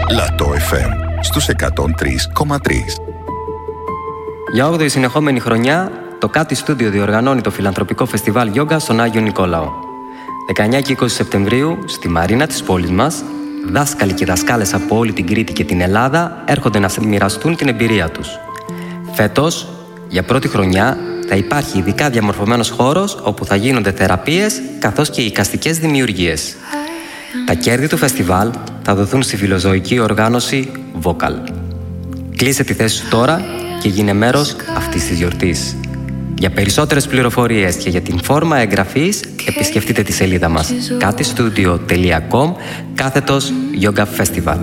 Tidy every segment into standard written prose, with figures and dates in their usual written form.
Λατό FM στους 103,3. Για 8η συνεχόμενη χρονιά, το Κάτι Στούντιο διοργανώνει το φιλανθρωπικό φεστιβάλ Γιόγκα στον Άγιο Νικόλαο. 19 και 20 Σεπτεμβρίου, στη Μαρίνα της πόλης μας, δάσκαλοι και δασκάλες από όλη την Κρήτη και την Ελλάδα έρχονται να μοιραστούν την εμπειρία τους. Φέτος, για πρώτη χρονιά, θα υπάρχει ειδικά διαμορφωμένος χώρος όπου θα γίνονται θεραπείες καθώς και εικαστικές δημιουργίες. Τα κέρδη του φεστιβάλ θα δοθούν στη φιλοζωική οργάνωση Vocal. Κλείσε τη θέση σου τώρα και γίνε μέρος αυτής της γιορτής. Για περισσότερες πληροφορίες και για την φόρμα εγγραφής, επισκεφτείτε τη σελίδα μας katistudio.com/Yoga Festival.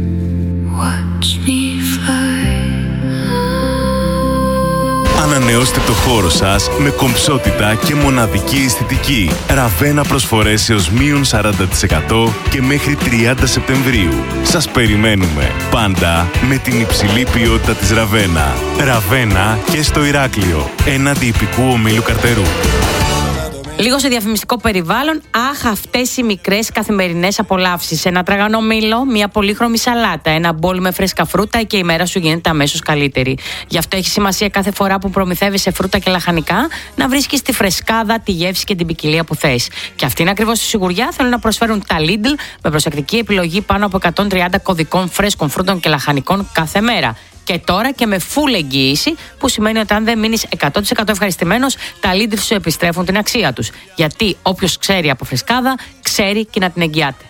Ανανεώστε το χώρο σας με κομψότητα και μοναδική αισθητική. Ραβένα προσφορές έως μείον 40% και μέχρι 30 Σεπτεμβρίου. Σας περιμένουμε πάντα με την υψηλή ποιότητα της Ραβένα. Ραβένα και στο Ηράκλειο, έναντι ιππικού ομίλου Καρτερού. Λίγο σε διαφημιστικό περιβάλλον, αυτές οι μικρές καθημερινές απολαύσεις. Ένα τραγανό μήλο, μια πολύχρωμη σαλάτα, ένα μπολ με φρέσκα φρούτα και η μέρα σου γίνεται αμέσως καλύτερη. Γι' αυτό έχει σημασία κάθε φορά που προμηθεύεσαι φρούτα και λαχανικά να βρίσκεις τη φρεσκάδα, τη γεύση και την ποικιλία που θες. Και αυτή είναι ακριβώς η σιγουριά θέλουν να προσφέρουν τα Lidl με προσεκτική επιλογή πάνω από 130 κωδικών φρέσκων φρούτων και λαχανικών κάθε μέρα. Και τώρα και με full εγγύηση, που σημαίνει ότι αν δεν μείνεις 100% ευχαριστημένος, τα Lidl σου επιστρέφουν την αξία τους. Γιατί όποιος ξέρει από φρεσκάδα, ξέρει και να την εγγυάται.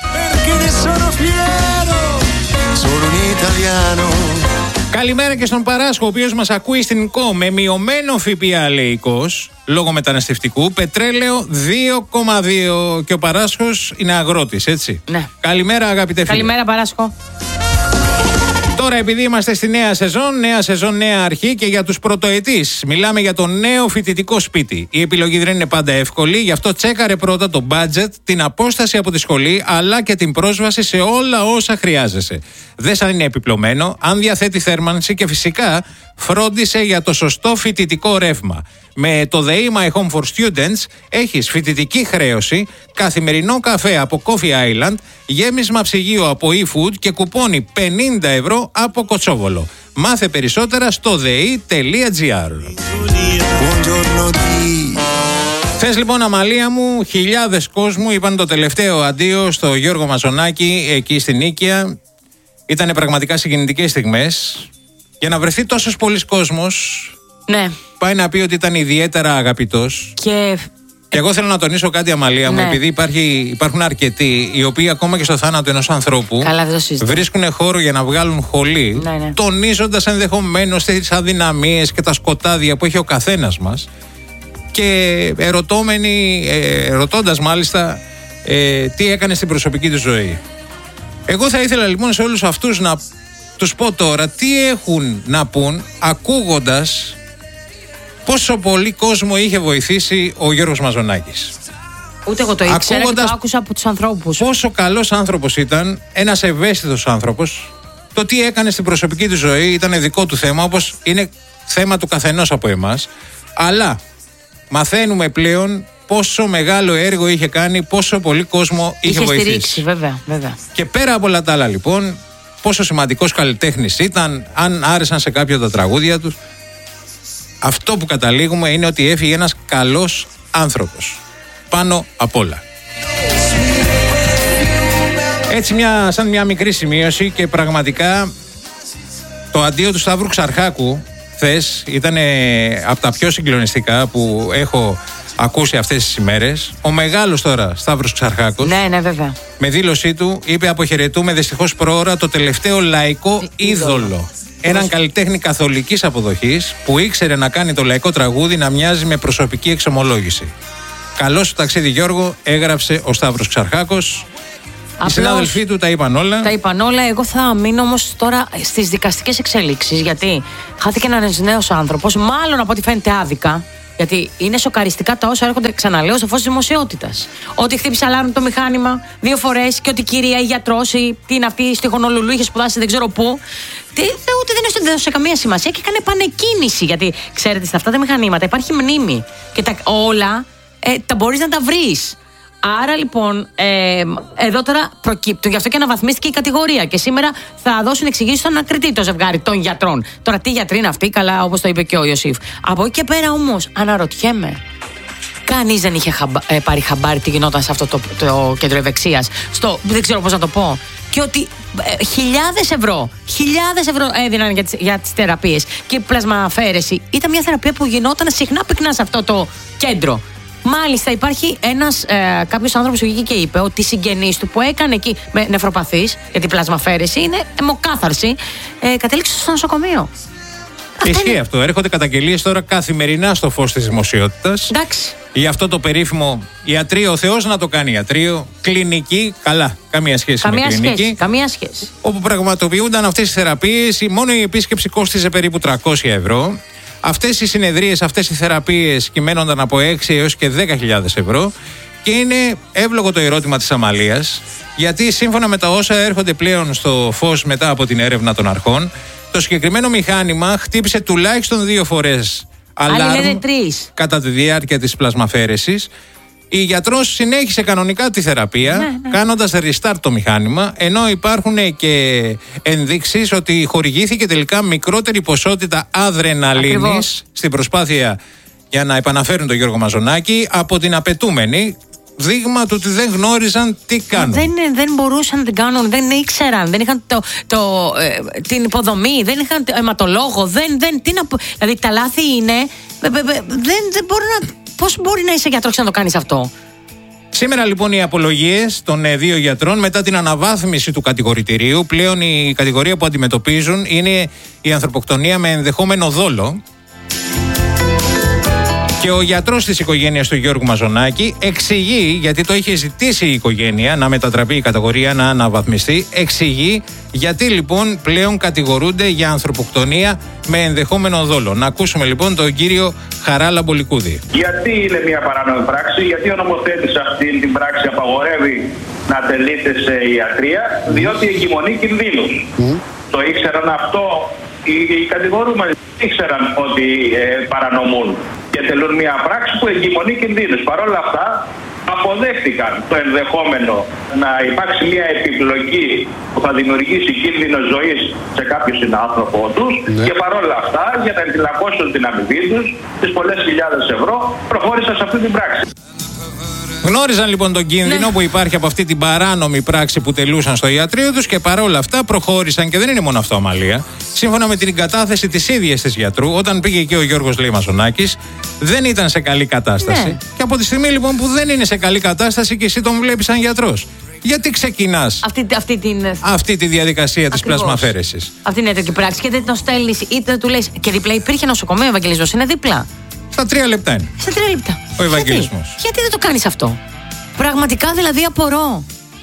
Καλημέρα και στον Παράσχο, ο οποίος μας ακούει στην ΚΟ με μειωμένο ΦΠΑ, λέει Κος, λόγω μεταναστευτικού, πετρέλαιο 2,2 και ο Παράσχος είναι αγρότης, έτσι. Ναι. Καλημέρα, αγαπητέ φίλε. Καλημέρα, Παράσχο. Τώρα, επειδή είμαστε στη νέα σεζόν, νέα αρχή και για τους πρωτοετής, μιλάμε για το νέο φοιτητικό σπίτι. Η επιλογή δεν είναι πάντα εύκολη, γι' αυτό τσέκαρε πρώτα το budget, την απόσταση από τη σχολή, αλλά και την πρόσβαση σε όλα όσα χρειάζεσαι. Δες αν είναι επιπλωμένο, αν διαθέτει θέρμανση και φυσικά φρόντισε για το σωστό φοιτητικό ρεύμα. Με το The My Home for Students έχεις φοιτητική χρέωση, καθημερινό καφέ από Coffee Island, γέμισμα ψυγείο από eFood και κουπόνι 50 ευρώ από Κοτσόβολο. Μάθε περισσότερα στο dei.gr. Θες λοιπόν, Αμαλία μου, χιλιάδες κόσμου είπαν το τελευταίο αντίο στο Γιώργο Μαζονάκη εκεί στην Νίκαια. Ήτανε πραγματικά συγκινητικές στιγμές. Για να βρεθεί τόσος πολλής κόσμος, ναι, πάει να πει ότι ήταν ιδιαίτερα αγαπητός. Και εγώ θέλω να τονίσω κάτι, Αμαλία μου, επειδή υπάρχουν αρκετοί οι οποίοι ακόμα και στο θάνατο ενός ανθρώπου βρίσκουν χώρο για να βγάλουν χολή, τονίζοντας ενδεχομένως τις αδυναμίες και τα σκοτάδια που έχει ο καθένας μας και ερωτώντας μάλιστα τι έκανε στην προσωπική του ζωή. Εγώ θα ήθελα λοιπόν σε όλους αυτούς να τους πω τώρα τι έχουν να πούν ακούγοντας πόσο πολύ κόσμο είχε βοηθήσει ο Γιώργος Μαζονάκης. Ούτε εγώ το ήξερα και το άκουσα από τους ανθρώπους. Πόσο καλός άνθρωπος ήταν, ένας ευαίσθητος άνθρωπος. Το τι έκανε στην προσωπική του ζωή ήταν δικό του θέμα, όπως είναι θέμα του καθενός από εμάς. Αλλά μαθαίνουμε πλέον πόσο μεγάλο έργο είχε κάνει, πόσο πολύ κόσμο είχε βοηθήσει. Στηρίξει, βέβαια. Και πέρα από όλα τα άλλα λοιπόν, πόσο σημαντικός καλλιτέχνης ήταν, αν άρεσαν σε κάποιο τα τραγούδια του. Αυτό που καταλήγουμε είναι ότι έφυγε ένας καλός άνθρωπος. Πάνω απ' όλα. Έτσι σαν μια μικρή σημείωση και πραγματικά το αντίο του Σταύρου Ξαρχάκου χθες ήταν από τα πιο συγκλονιστικά που έχω ακούσει αυτές τις ημέρες. Ο μεγάλος τώρα Σταύρος Ξαρχάκος, ναι, βέβαια, με δήλωσή του είπε: αποχαιρετούμε δυστυχώς προώρα το τελευταίο λαϊκό είδωλο. Έναν καλλιτέχνη καθολικής αποδοχής που ήξερε να κάνει το λαϊκό τραγούδι να μοιάζει με προσωπική εξομολόγηση. Καλώς στο ταξίδι, Γιώργο, έγραψε ο Σταύρος Ξαρχάκος. Οι συνάδελφοί του τα είπαν όλα. Τα είπαν όλα. Εγώ θα μείνω όμως τώρα στις δικαστικές εξέλιξεις, γιατί χάθηκε ένας νέος άνθρωπος, μάλλον από ό,τι φαίνεται άδικα. Γιατί είναι σοκαριστικά τα όσα έρχονται, ξαναλέω, στο φως της δημοσιότητας. Ότι χτύπησε αλάρμ το μηχάνημα 2 φορές και ότι η κυρία, η γιατρός, τι είναι αυτή στη Χονολουλού, είχε σπουδάσει δεν ξέρω πού. Ούτε δεν έδωσε καμία σημασία και έκανε επανεκκίνηση. Γιατί ξέρετε, σε αυτά τα μηχανήματα υπάρχει μνήμη. Και όλα τα μπορείς να τα βρεις. Άρα λοιπόν, εδώ τώρα προκύπτουν, γι' αυτό και αναβαθμίστηκε η κατηγορία. Και σήμερα θα δώσουν εξηγήσεις στον ανακριτή το ζευγάρι των γιατρών. Τώρα, τι γιατροί είναι αυτοί, καλά, όπως το είπε και ο Ιωσήφ. Από εκεί και πέρα όμως, αναρωτιέμαι. Κανείς δεν είχε πάρει χαμπάρι τι γινόταν σε αυτό το κέντρο ευεξίας. Δεν ξέρω πώς να το πω. Και ότι χιλιάδες ευρώ έδιναν για τις θεραπείες. Και η πλασμααφέρεση ήταν μια θεραπεία που γινόταν συχνά πυκνά σε αυτό το κέντρο. Μάλιστα, υπάρχει κάποιος άνθρωπος που βγήκε και είπε ότι οι συγγενείς του που έκανε εκεί με νεφροπαθείς, γιατί η πλασμαφέρεση είναι αιμοκάθαρση, κατέληξε στο νοσοκομείο. Ισχύει αυτό. Έρχονται καταγγελίες τώρα καθημερινά στο φως της δημοσιότητας. Εντάξει. Για αυτό το περίφημο ιατρείο, ο Θεός να το κάνει ιατρείο, κλινική, καλά, καμία σχέση με κλινική. Καμία σχέση. Όπου πραγματοποιούνταν αυτές τις θεραπείες, μόνο η επίσκεψη κόστιζε περίπου 300 ευρώ. Αυτές οι συνεδρίες, αυτές οι θεραπείες κυμαίνονταν από 6 έως και 10.000 ευρώ. Και είναι εύλογο το ερώτημα της Αμαλίας, γιατί σύμφωνα με τα όσα έρχονται πλέον στο φως μετά από την έρευνα των αρχών, το συγκεκριμένο μηχάνημα χτύπησε τουλάχιστον 2 φορές αλάρμ κατά τη διάρκεια της πλασμαφέρεσης. Η γιατρός συνέχισε κανονικά τη θεραπεία, κάνοντας restart το μηχάνημα, ενώ υπάρχουν και ενδείξεις ότι χορηγήθηκε τελικά μικρότερη ποσότητα αδρεναλίνης στην προσπάθεια για να επαναφέρουν τον Γιώργο Μαζονάκη από την απαιτούμενη. Δείγμα του ότι δεν γνώριζαν τι κάνουν. Δεν μπορούσαν να την κάνουν, δεν ήξεραν, δεν είχαν την υποδομή, δεν είχαν αιματολόγο. Δηλαδή τα λάθη είναι. Δεν μπορεί να. Πώς μπορεί να είσαι γιατρός και να το κάνεις αυτό? Σήμερα λοιπόν οι απολογίες των 2 γιατρών μετά την αναβάθμιση του κατηγορητηρίου. Πλέον η κατηγορία που αντιμετωπίζουν είναι η ανθρωποκτονία με ενδεχόμενο δόλο. Και ο γιατρός της οικογένειας του Γιώργου Μαζονάκη εξηγεί, γιατί το είχε ζητήσει η οικογένεια να μετατραπεί η κατηγορία, να αναβαθμιστεί, εξηγεί γιατί λοιπόν πλέον κατηγορούνται για ανθρωποκτονία με ενδεχόμενο δόλο. Να ακούσουμε λοιπόν τον κύριο Χαράλα Μπολικούδη. Γιατί είναι μια παράνομη πράξη, γιατί ο νομοθέτης αυτή την πράξη απαγορεύει να τελείται σε ιατρία, διότι εγκυμονεί κινδύνους. Το ήξεραν αυτό οι κατηγορούμενοι, ήξεραν ότι παρανομούν και τελούν μια πράξη που εγκυμονεί κινδύνους. Παρ' όλα αυτά αποδέχτηκαν το ενδεχόμενο να υπάρξει μια επιπλοκή που θα δημιουργήσει κίνδυνο ζωής σε κάποιο συνάνθρωπό τους και παρόλα αυτά, για να ενδυναμώσουν την αμοιβή τους, τις πολλές χιλιάδες ευρώ, προχώρησαν σε αυτή την πράξη. Γνώριζαν λοιπόν τον κίνδυνο που υπάρχει από αυτή την παράνομη πράξη που τελούσαν στο ιατρείο τους και παρόλα αυτά προχώρησαν, και δεν είναι μόνο αυτό, Αμαλία. Σύμφωνα με την κατάθεση της ίδιας της γιατρού, όταν πήγε και ο Γιώργος Μαζονάκης, δεν ήταν σε καλή κατάσταση. Και από τη στιγμή λοιπόν που δεν είναι σε καλή κατάσταση και εσύ τον βλέπεις σαν γιατρός, γιατί ξεκινάς αυτή τη διαδικασία της πλασμαφέρεσης? Αυτή είναι τέτοια πράξη και δεν τον στέλνεις, είτε του λες. Και δίπλα υπήρχε νοσοκομείο, ο Ευαγγελισμός είναι δίπλα. Στα 3 λεπτά είναι. Στα 3 λεπτά. Ο Ευαγγελισμός. Γιατί δεν το κάνεις αυτό? Πραγματικά δηλαδή απορώ.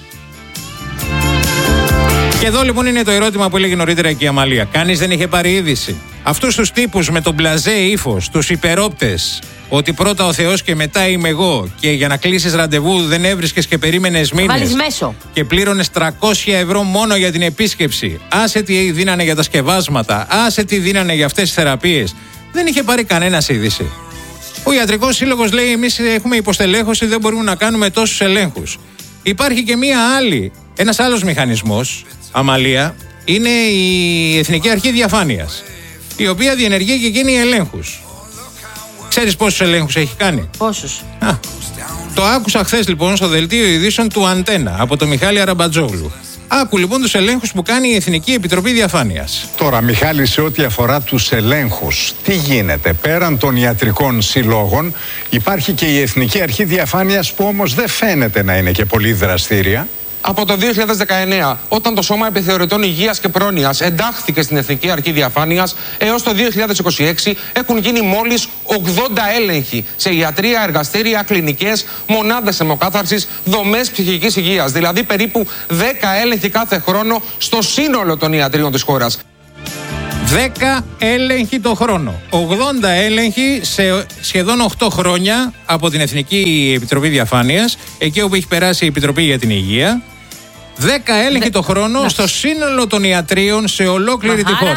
Και εδώ λοιπόν είναι το ερώτημα που έλεγε νωρίτερα και η Αμαλία. Κανείς δεν είχε πάρει είδηση? Αυτούς τους τύπους με τον μπλαζέ ύφος, τους υπερόπτες, ότι πρώτα ο Θεός και μετά είμαι εγώ, και για να κλείσεις ραντεβού δεν έβρισκες και περίμενες μήνες και πλήρωνες 300 ευρώ μόνο για την επίσκεψη. Άσε τι δίνανε για τα σκευάσματα, άσε τι δίνανε για αυτές τις θεραπείες. Δεν είχε πάρει κανένας είδηση. Ο Ιατρικός Σύλλογος λέει: εμείς έχουμε υποστελέχωση, δεν μπορούμε να κάνουμε τόσους ελέγχους. Υπάρχει και ένας άλλος μηχανισμός, Αμαλία, είναι η Εθνική Αρχή Διαφάνειας, η οποία διενεργεί και εκείνη ελέγχους. Ξέρεις πόσους ελέγχους έχει κάνει? Πόσους? Το άκουσα χθες λοιπόν στο δελτίο ειδήσεων του Αντένα από τον Μιχάλη Αραμπατζόγλου. Άκου λοιπόν τους ελέγχους που κάνει η Εθνική Επιτροπή Διαφάνειας. Τώρα, Μιχάλη, σε ό,τι αφορά τους ελέγχους, τι γίνεται? Πέραν των ιατρικών συλλόγων, υπάρχει και η Εθνική Αρχή Διαφάνειας, που όμως δεν φαίνεται να είναι και πολύ δραστήρια. Από το 2019, όταν το Σώμα Επιθεωρητών Υγείας και Πρόνοιας εντάχθηκε στην Εθνική Αρχή Διαφάνειας, έως το 2026 έχουν γίνει μόλις 80 έλεγχοι σε ιατρεία, εργαστήρια, κλινικές, μονάδες αιμοκάθαρσης, δομές ψυχικής υγείας. Δηλαδή περίπου 10 έλεγχοι κάθε χρόνο στο σύνολο των ιατρίων της χώρας. 10 έλεγχοι το χρόνο. 80 έλεγχοι σε σχεδόν 8 χρόνια από την Εθνική Επιτροπή Διαφάνειας, εκεί όπου έχει περάσει η Επιτροπή για την Υγεία. 10 έλεγχοι το χρόνο στο σύνολο των ιατρίων σε ολόκληρη τη χώρα.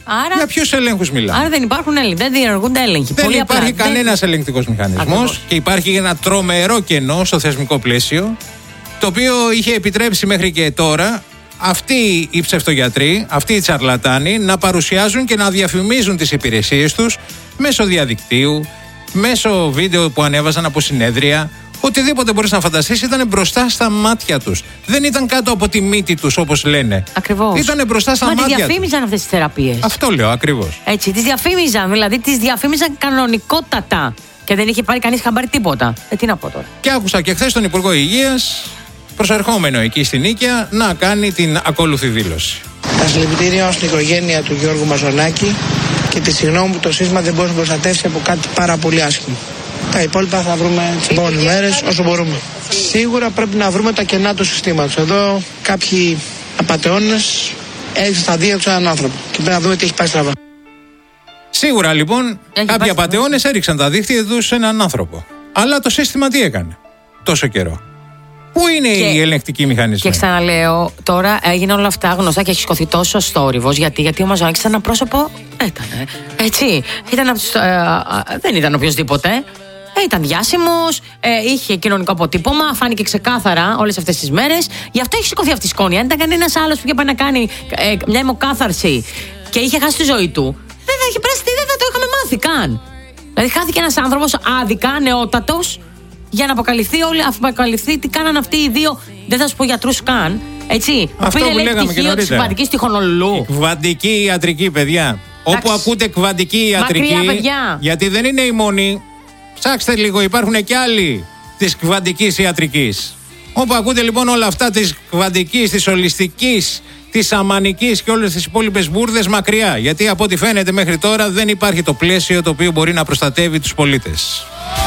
Για ποιους ελέγχους μιλάμε? Άρα δεν υπάρχουν έλεγχοι, δεν διενεργούνται έλεγχοι. Δεν υπάρχει κανένας ελεγκτικός μηχανισμός και υπάρχει ένα τρομερό κενό στο θεσμικό πλαίσιο, το οποίο είχε επιτρέψει μέχρι και τώρα αυτοί οι ψευτογιατροί, αυτοί οι τσαρλατάνοι να παρουσιάζουν και να διαφημίζουν τις υπηρεσίες τους μέσω διαδικτύου, μέσω βίντεο που ανέβαζαν από συνέδρια. Οτιδήποτε μπορείς να φανταστείς ήταν μπροστά στα μάτια τους. Δεν ήταν κάτω από τη μύτη τους όπως λένε. Ακριβώς. Ήταν μπροστά στα μάτια τους. Μα τις διαφήμιζαν αυτές τις θεραπείες. Αυτό λέω ακριβώς. Έτσι, τις διαφήμιζαν. Δηλαδή τις διαφήμιζαν κανονικότατα. Και δεν είχε πάρει κανείς χαμπάρι τίποτα. Τι να πω τώρα. Και άκουσα και χθες τον Υπουργό Υγείας, προσερχόμενο εκεί στην Νίκαια, να κάνει την ακόλουθη δήλωση. Τα συλληπιτήρια στην οικογένεια του Γιώργου Μαζονάκη και τη συγγνώμη που το σύστημα δεν μπορεί να προστατεύσει από κάτι πάρα πολύ άσχημο. Τα υπόλοιπα θα βρούμε τις επόμενες μέρες όσο μπορούμε. Σίγουρα πρέπει να βρούμε τα κενά του συστήματος. Εδώ κάποιοι απατεώνες έριξαν στα δύο έναν άνθρωπο και πρέπει να δούμε τι έχει πάει στραβά. Σίγουρα λοιπόν κάποιοι απατεώνες έριξαν τα δίχτυα τους σε έναν άνθρωπο. Αλλά το σύστημα τι έκανε τόσο καιρό? Πού είναι οι ελεγκτικοί μηχανισμοί? Και ξαναλέω, τώρα έγινε όλα αυτά γνωστά και έχει σηκωθεί τόσο θόρυβος. Γιατί ο Μαζονάκης ήταν ένα πρόσωπο. Έτσι. Δεν ήταν οποιοδήποτε. Ήταν διάσημος, είχε κοινωνικό αποτύπωμα, φάνηκε ξεκάθαρα όλες αυτές τις μέρες. Γι' αυτό έχει σηκωθεί αυτή η σκόνη. Αν ήταν κανένας άλλος που είχε πάει να κάνει μια αιμοκάθαρση και είχε χάσει τη ζωή του, δεν θα είχε πρέσει, δεν θα το είχαμε μάθει καν. Δηλαδή, χάθηκε ένας άνθρωπος άδικα, νεότατος, για να αποκαλυφθεί τι κάναν αυτοί οι δύο. Δεν θα σου πω γιατρούς καν. Έτσι. Αυτό που λέγαμε και νωρίτερα. Κβαντική στη Χονολουλού. Κβαντική ιατρική, παιδιά. Όπου ακούτε κβαντική ιατρική. Γιατί δεν είναι η μόνη. Ψάξτε λίγο, υπάρχουν και άλλοι της κβαντικής ιατρικής. Όπου ακούτε λοιπόν όλα αυτά της κβαντικής, της ολιστικής, της σαμανικής και όλες τις υπόλοιπες μπουρδες μακριά. Γιατί από ό,τι φαίνεται μέχρι τώρα δεν υπάρχει το πλαίσιο το οποίο μπορεί να προστατεύει τους πολίτες.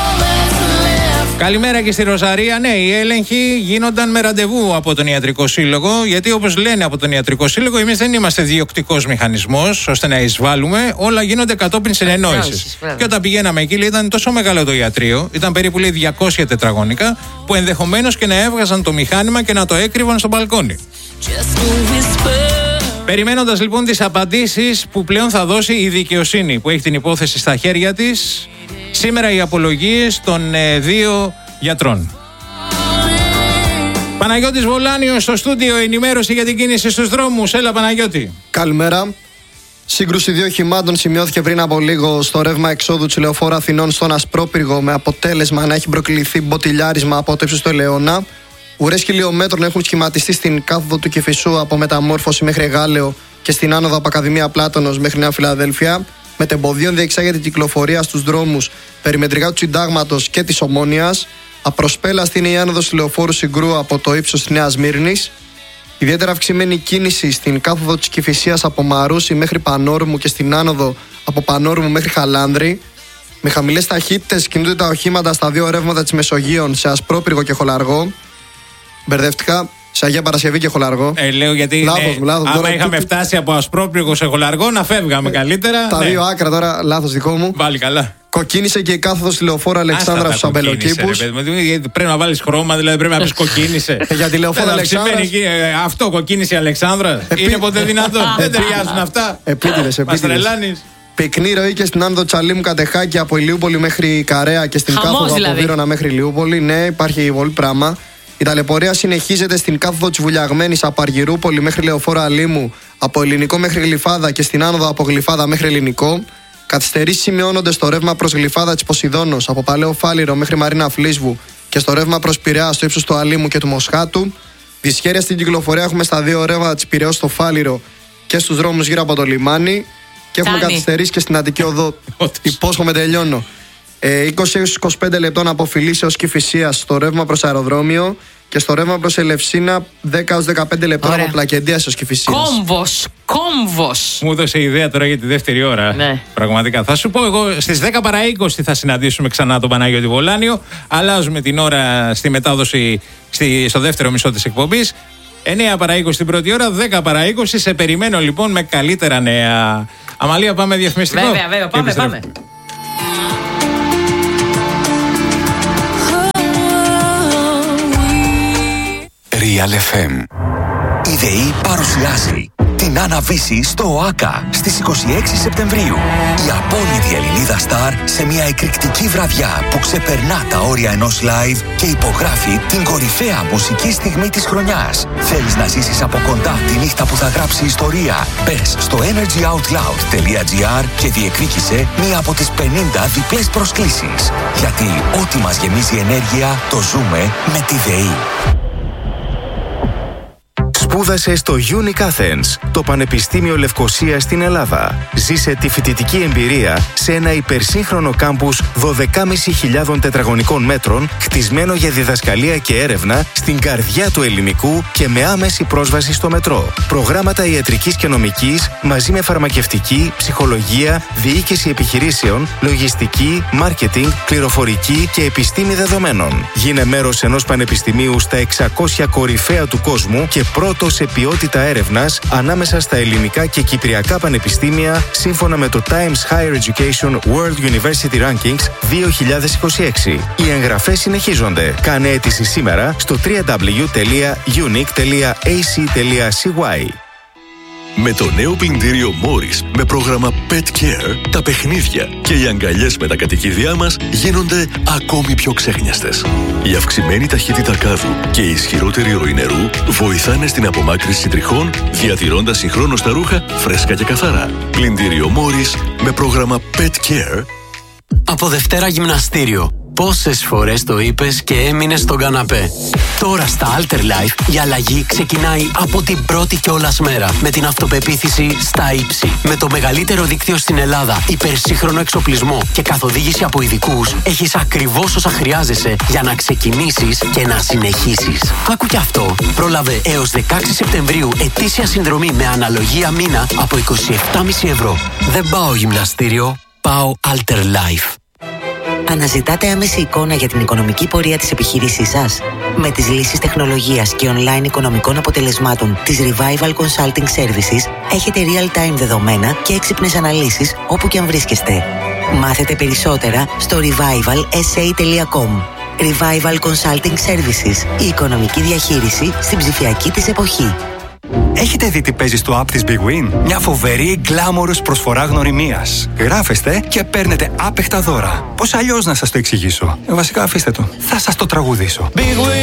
Καλημέρα και στη Ροζαρία. Ναι, οι έλεγχοι γίνονταν με ραντεβού από τον Ιατρικό Σύλλογο, γιατί όπως λένε από τον Ιατρικό Σύλλογο, εμείς δεν είμαστε διοκτικός μηχανισμός ώστε να εισβάλλουμε. Όλα γίνονται κατόπιν συνεννόησης. Και όταν πηγαίναμε εκεί, ήταν τόσο μεγάλο το ιατρείο, ήταν περίπου 200 τετραγωνικά, που ενδεχομένως και να έβγαζαν το μηχάνημα και να το έκρυβαν στο μπαλκόνι. Περιμένοντας λοιπόν τις απαντήσεις που πλέον θα δώσει η δικαιοσύνη που έχει την υπόθεση στα χέρια της, σήμερα οι απολογίες των δύο γιατρών. Παναγιώτης Βολάνιος στο στούντιο, ενημέρωση για την κίνηση στους δρόμους. Έλα Παναγιώτη. Καλημέρα. Σύγκρουση δύο οχημάτων σημειώθηκε πριν από λίγο στο ρεύμα εξόδου της Λεωφόρου Αθηνών στον Ασπρόπυργο, με αποτέλεσμα να έχει προκληθεί μποτιλιάρισμα από το ύψος του Ελαιώνα. Ουρές χιλιόμετρων έχουν σχηματιστεί στην κάθοδο του Κηφισού από Μεταμόρφωση μέχρι Εγάλεο και στην άνοδο από Ακαδημία Πλάτωνος μέχρι Νέα Φιλαδέλφια. Μετεμποδίων διεξάγεται κυκλοφορία στους δρόμους περιμετρικά του Συντάγματος και της Ομόνοιας. Απροσπέλαστη είναι η άνοδος του Λεωφόρου Συγκρού από το ύψος της Νέας Μύρνης. Ιδιαίτερα αυξημένη κίνηση στην κάθοδο της Κηφισίας από Μαρούσι μέχρι Πανόρμου και στην άνοδο από Πανόρμου μέχρι Χαλάνδρη. Με χαμηλές ταχύτητες κινούνται τα οχήματα στα δύο ρεύματα της Μεσογείων, σε Ασπρόπυργο και Χολαργό. Μπερδευτικά. Σε Αγία Παρασκευή και Χολαργό. Λέω γιατί. Λάθος. Άμα είχαμε φτάσει από Ασπρόπυργο σε Χολαργό, να φεύγαμε καλύτερα. Τα δύο άκρα τώρα, λάθος δικό μου. Πάλι καλά. Κοκκίνησε και η κάθοδος Λεωφόρου Αλεξάνδρα στους Αμπελοκήπους. Πρέπει να βάλεις χρώμα, δηλαδή πρέπει να πεις κοκκίνησε. Για τη Λεωφόρου Αλεξάνδρα. Αυτό κοκκίνησε η Αλεξάνδρα. Είναι ποτέ δυνατόν? Δεν ταιριάζουν αυτά. Επίτηδες. Μας τρελάνεις. Πυκνή ροή και στην άνοδο Τσαλίμου Κατεχάκη από Ηλιούπολη μέχρι Καρέα και στην κάθοδο από Βύρωνα μέχρι Ηλιούπολη. Ναι, υπάρχει πολύ πράγμα. Η ταλαιπωρία συνεχίζεται στην κάθοδο της Βουλιαγμένης από Αργυρούπολη μέχρι Λεωφόρο Αλήμου, από Ελληνικό μέχρι Γλυφάδα και στην άνοδο από Γλυφάδα μέχρι Ελληνικό. Καθυστερήσεις σημειώνονται στο ρεύμα προς Γλυφάδα της Ποσειδώνος, από Παλαιό Φάληρο μέχρι Μαρίνα Φλίσβου και στο ρεύμα προς Πειραιά στο ύψος του Αλήμου και του Μοσχάτου. Δυσχέρεια στην κυκλοφορία έχουμε στα δύο ρεύματα της Πειραιώς στο Φάληρο και στους δρόμους γύρω από το λιμάνι. Και έχουμε καθυστερήσει και στην Αττική Οδό. Υπόσχομαι τελειώνω. 20-25 λεπτών από Φιλίσσεως Κηφισίας στο ρεύμα προς αεροδρόμιο και στο ρεύμα προς Ελευσίνα 10-15 λεπτών από Πλακεντίας ως Κηφισίας. Κόμβος. Μου έδωσε ιδέα τώρα για τη δεύτερη ώρα. Ναι. Πραγματικά. Θα σου πω εγώ στις 10 παρά 20 θα συναντήσουμε ξανά τον Παναγιώτη Βολάνιο. Αλλάζουμε την ώρα στη μετάδοση στο δεύτερο μισό της εκπομπής. 9 παρά 20 την πρώτη ώρα, 10 παρά 20. Σε περιμένω λοιπόν με καλύτερα νέα. Αμαλία, πάμε διαφημιστικό. Βέβαια, πάμε. Real FM. Η ΔΕΗ παρουσιάζει την Άννα Βύση στο ΟΑΚΑ στις 26 Σεπτεμβρίου. Η απόλυτη Ελληνίδα Σταρ σε μια εκρηκτική βραδιά που ξεπερνά τα όρια ενός live και υπογράφει την κορυφαία μουσική στιγμή της χρονιάς. Θέλεις να ζήσεις από κοντά τη νύχτα που θα γράψει ιστορία? Μπες στο energyoutloud.gr και διεκδίκησε μία από τις 50 διπλές προσκλήσεις. Γιατί ό,τι μας γεμίζει ενέργεια το ζούμε με τη ΔΕΗ. Σπούδασε στο Unique Athens, το Πανεπιστήμιο Λευκωσίας στην Ελλάδα. Ζήσε τη φοιτητική εμπειρία σε ένα υπερσύγχρονο κάμπους 12.500 τετραγωνικών μέτρων, χτισμένο για διδασκαλία και έρευνα στην καρδιά του ελληνικού και με άμεση πρόσβαση στο μετρό. Προγράμματα ιατρικής και νομικής μαζί με φαρμακευτική, ψυχολογία, διοίκηση επιχειρήσεων, λογιστική, μάρκετινγκ, πληροφορική και επιστήμη δεδομένων. Γίνε μέρος ενός πανεπιστημίου στα 600 κορυφαία του κόσμου και πρώτο σε ποιότητα έρευνας ανάμεσα στα ελληνικά και κυπριακά πανεπιστήμια σύμφωνα με το Times Higher Education World University Rankings 2026. Οι εγγραφές συνεχίζονται. Κάνε αίτηση σήμερα στο www.unique.ac.cy. Με το νέο πλυντήριο Morris με πρόγραμμα Pet Care, τα παιχνίδια και οι αγκαλιές με τα κατοικίδια μας γίνονται ακόμη πιο ξέχνιαστες. Η αυξημένη ταχύτητα κάδου και η ισχυρότερη ροή νερού βοηθάνε στην απομάκρυνση τριχών, διατηρώντας συγχρόνως τα ρούχα φρέσκα και καθαρά. Πλυντήριο Morris με πρόγραμμα Pet Care. Από Δευτέρα γυμναστήριο. Πόσες φορές το είπες και έμεινες στον καναπέ? Τώρα στα Alter Life η αλλαγή ξεκινάει από την πρώτη κιόλας μέρα με την αυτοπεποίθηση στα ύψη. Με το μεγαλύτερο δίκτυο στην Ελλάδα, υπερσύγχρονο εξοπλισμό και καθοδήγηση από ειδικούς, έχεις ακριβώς όσα χρειάζεσαι για να ξεκινήσεις και να συνεχίσεις. Άκου κι αυτό. Πρόλαβε έως 16 Σεπτεμβρίου ετήσια συνδρομή με αναλογία μήνα από 27,5 ευρώ. Δεν πάω γυμναστήριο, πάω Alter Life. Αναζητάτε άμεση εικόνα για την οικονομική πορεία της επιχείρησής σας? Με τις λύσεις τεχνολογίας και online οικονομικών αποτελεσμάτων της Revival Consulting Services έχετε real-time δεδομένα και έξυπνες αναλύσεις όπου και αν βρίσκεστε. Μάθετε περισσότερα στο revivalsa.com. Revival Consulting Services. Η οικονομική διαχείριση στην ψηφιακή της εποχή. Έχετε δει τι παίζει στο app της Big Win? Μια φοβερή γκλάμορος προσφορά γνωριμίας. Γράφεστε και παίρνετε άπεχτα δώρα. Πώς αλλιώς να σας το εξηγήσω? Βασικά αφήστε το. Θα σας το τραγουδήσω. Big Win.